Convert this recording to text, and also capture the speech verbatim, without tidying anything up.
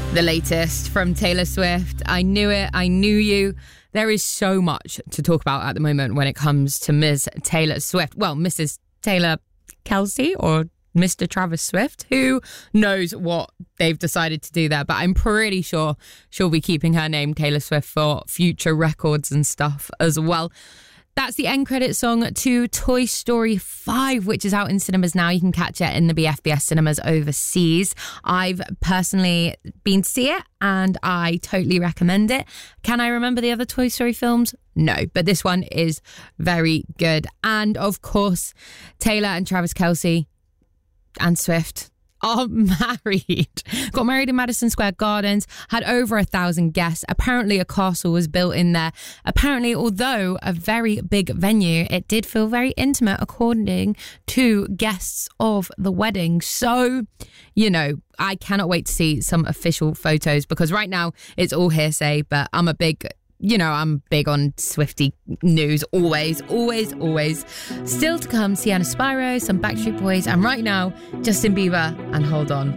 The latest from Taylor Swift. I knew it. I knew you. There is so much to talk about at the moment when it comes to Miz Taylor Swift. Well, Missus Taylor Kelsey or Mister Travis Swift. Who knows what they've decided to do there, but I'm pretty sure she'll be keeping her name Taylor Swift for future records and stuff as well. That's the end credit song to Toy Story five, which is out in cinemas now. You can catch it in the B F B S cinemas overseas. I've personally been to see it and I totally recommend it. Can I remember the other Toy Story films? No, but this one is very good. And of course, Taylor and Travis Kelce and Swift are married. Got married in Madison Square Gardens, had over a thousand guests. Apparently a castle was built in there. Apparently, although a very big venue, it did feel very intimate according to guests of the wedding. So, you know, I cannot wait to see some official photos because right now it's all hearsay, but I'm a big... You know, I'm big on Swiftie news, always, always, always. Still to come, Sienna Spyro, some Backstreet Boys, and right now, Justin Bieber and Hold On.